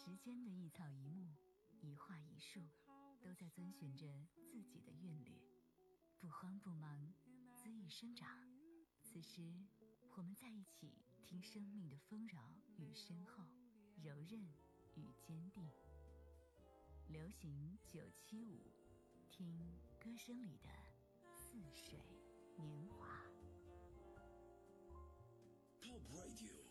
时间的一草一木，一画一树，都在遵循着自己的韵律，不慌不忙，恣意生长。此时，我们在一起，听生命的丰饶与深厚，柔韧与坚定。流行975，听歌声里的似水年华。 Top Radio